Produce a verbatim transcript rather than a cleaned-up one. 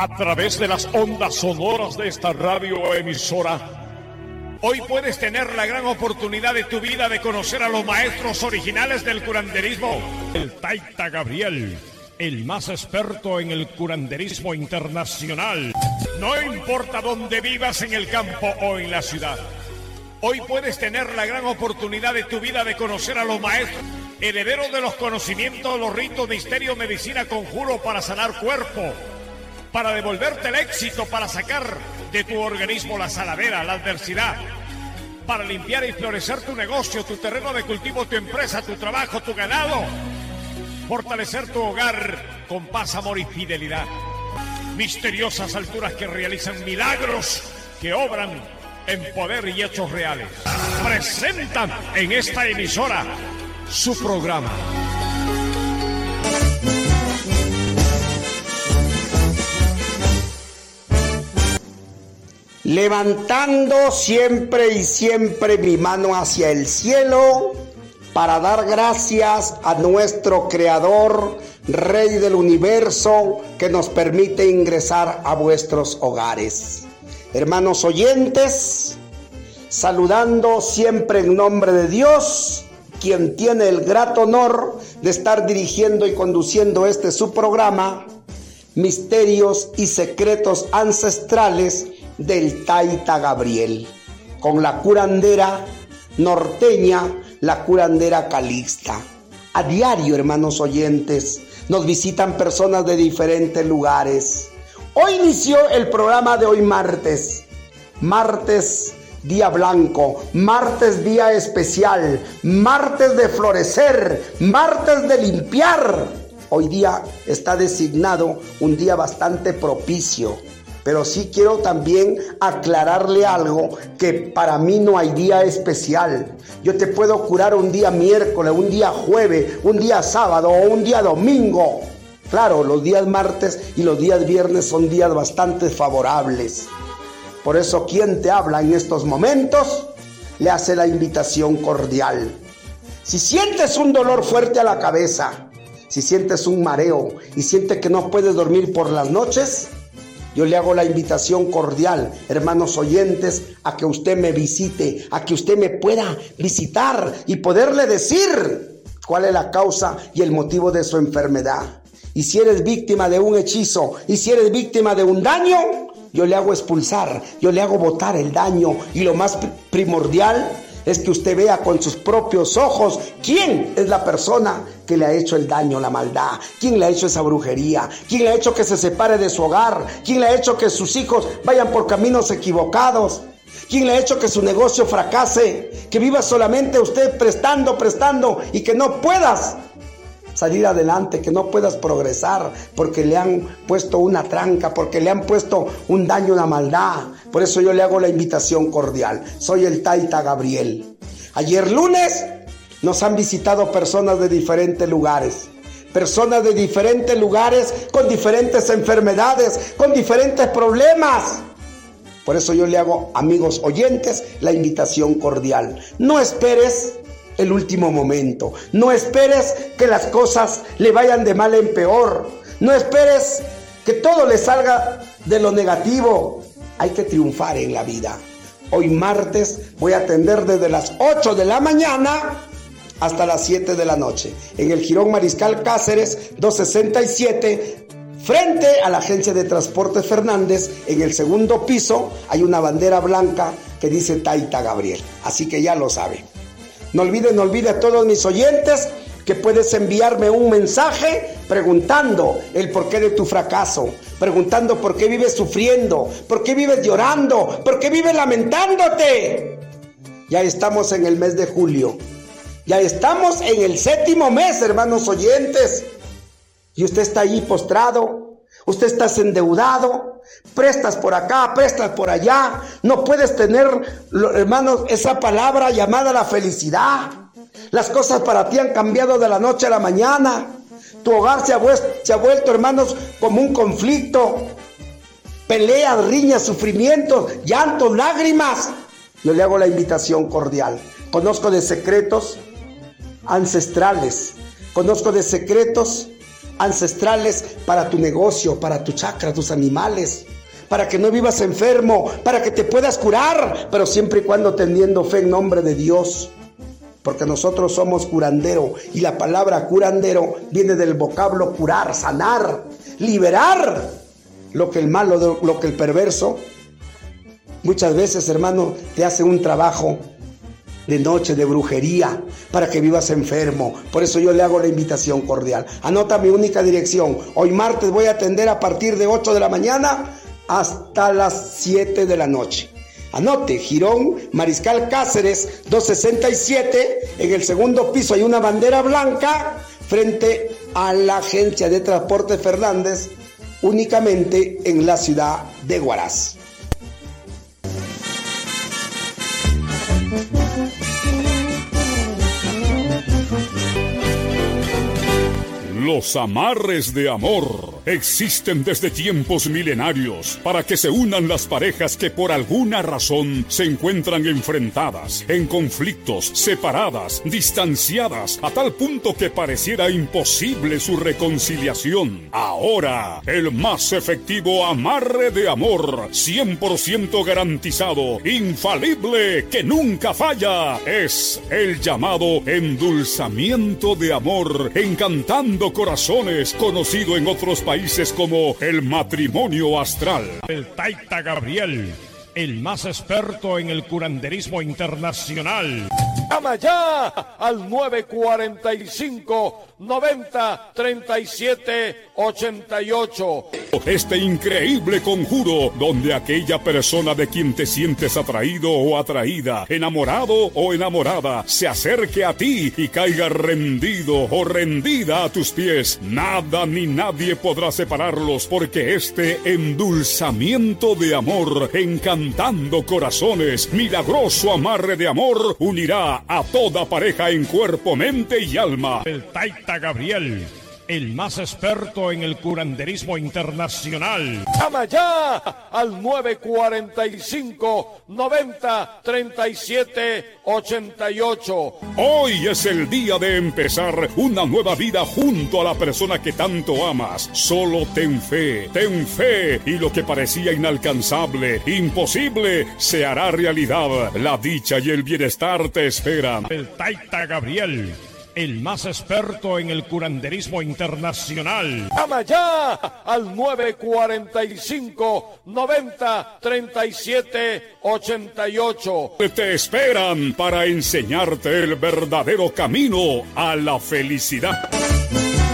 a través de las ondas sonoras de esta radioemisora. Hoy puedes tener la gran oportunidad de tu vida de conocer a los maestros originales del curanderismo. El Taita Gabriel, el más experto en el curanderismo internacional. No importa dónde vivas, en el campo o en la ciudad. Hoy puedes tener la gran oportunidad de tu vida de conocer a los maestros, herederos de los conocimientos, los ritos, misterio, medicina, conjuro para sanar cuerpo, para devolverte el éxito, para sacar de tu organismo la saladera, la adversidad, para limpiar y florecer tu negocio, tu terreno de cultivo, tu empresa, tu trabajo, tu ganado, fortalecer tu hogar con paz, amor y fidelidad. Misteriosas alturas que realizan milagros, que obran en poder y hechos reales. Presentan en esta emisora su programa. Levantando siempre y siempre mi mano hacia el cielo para dar gracias a nuestro Creador, Rey del Universo, que nos permite ingresar a vuestros hogares. Hermanos oyentes, saludando siempre en nombre de Dios, quien tiene el grato honor de estar dirigiendo y conduciendo este su programa, Misterios y Secretos Ancestrales del Taita Gabriel, con la curandera norteña, la curandera Calixta. A diario, hermanos oyentes, nos visitan personas de diferentes lugares. Hoy inició el programa de hoy martes, martes día blanco, martes día especial, martes de florecer, martes de limpiar. Hoy día está designado un día bastante propicio, pero sí quiero también aclararle algo, que para mí no hay día especial. Yo te puedo curar un día miércoles, un día jueves, un día sábado o un día domingo. Claro, los días martes y los días viernes son días bastante favorables. Por eso, quien te habla en estos momentos le hace la invitación cordial. Si sientes un dolor fuerte a la cabeza, si sientes un mareo y sientes que no puedes dormir por las noches, yo le hago la invitación cordial, hermanos oyentes, a que usted me visite, a que usted me pueda visitar y poderle decir cuál es la causa y el motivo de su enfermedad. Y si eres víctima de un hechizo, y si eres víctima de un daño, yo le hago expulsar, yo le hago botar el daño. Y lo más primordial es que usted vea con sus propios ojos quién es la persona que le ha hecho el daño, la maldad, quién le ha hecho esa brujería, quién le ha hecho que se separe de su hogar, quién le ha hecho que sus hijos vayan por caminos equivocados, quién le ha hecho que su negocio fracase, que viva solamente usted prestando, prestando y que no puedas salir adelante, que no puedas progresar porque le han puesto una tranca, porque le han puesto un daño, una maldad. Por eso yo le hago la invitación cordial. Soy el Taita Gabriel. Ayer lunes nos han visitado personas de diferentes lugares. Personas de diferentes lugares con diferentes enfermedades, con diferentes problemas. Por eso yo le hago, amigos oyentes, la invitación cordial. No esperes el último momento. No esperes que las cosas le vayan de mal en peor. No esperes que todo le salga de lo negativo. Hay que triunfar en la vida. Hoy martes voy a atender desde las ocho de la mañana hasta las siete de la noche en el Jirón Mariscal Cáceres doscientos sesenta y siete, frente a la agencia de transportes Fernández. En el segundo piso hay una bandera blanca que dice Taita Gabriel, así que ya lo sabe. No olvides, no olvides a todos mis oyentes que puedes enviarme un mensaje preguntando el porqué de tu fracaso, preguntando por qué vives sufriendo, por qué vives llorando, por qué vives lamentándote. Ya estamos en el mes de julio, ya estamos en el séptimo mes, hermanos oyentes, y usted está ahí postrado, usted está endeudado, prestas por acá, prestas por allá, no puedes tener, hermanos, esa palabra llamada la felicidad. Las cosas para ti han cambiado de la noche a la mañana. Tu hogar se ha, vuelto, se ha vuelto, hermanos, como un conflicto. Peleas, riñas, sufrimientos, llantos, lágrimas. Yo le hago la invitación cordial. Conozco de secretos ancestrales, conozco de secretos ancestrales para tu negocio, para tu chakra, tus animales, para que no vivas enfermo, para que te puedas curar, pero siempre y cuando teniendo fe en nombre de Dios. Porque nosotros somos curandero y la palabra curandero viene del vocablo curar, sanar, liberar lo que el malo, lo que el perverso muchas veces, hermano, te hace un trabajo de noche, de brujería, para que vivas enfermo. Por eso yo le hago la invitación cordial. Anota mi única dirección. Hoy martes voy a atender a partir de ocho de la mañana hasta las siete de la noche. Anote, Girón Mariscal Cáceres doscientos sesenta y siete, en el segundo piso hay una bandera blanca frente a la agencia de transporte Fernández, únicamente en la ciudad de Huaraz. Los amarres de amor existen desde tiempos milenarios para que se unan las parejas que por alguna razón se encuentran enfrentadas, en conflictos, separadas, distanciadas, a tal punto que pareciera imposible su reconciliación. Ahora, el más efectivo amarre de amor, cien por ciento garantizado, infalible, que nunca falla, es el llamado endulzamiento de amor, encantando corazones, conocido en otros países como el matrimonio astral. El Taita Gabriel, el más experto en el curanderismo internacional. Llama ya al nueve cuarenta y cinco, noventa, treinta y siete, ochenta y ocho. Este increíble conjuro, donde aquella persona de quien te sientes atraído o atraída, enamorado o enamorada, se acerque a ti y caiga rendido o rendida a tus pies. Nada ni nadie podrá separarlos, porque este endulzamiento de amor, encantando corazones, milagroso amarre de amor, unirá a toda pareja en cuerpo, mente y alma. El Taita Gabriel, el más experto en el curanderismo internacional. Llama ya al nueve cuarenta y cinco, noventa, treinta y siete, ochenta y ocho. Hoy es el día de empezar una nueva vida junto a la persona que tanto amas. Solo ten fe, ten fe, y lo que parecía inalcanzable, imposible, se hará realidad. La dicha y el bienestar te esperan. El Taita Gabriel, el más experto en el curanderismo internacional. Llama ya al nueve cuarenta y cinco, noventa, treinta y siete, ochenta y ocho. Te esperan para enseñarte el verdadero camino a la felicidad.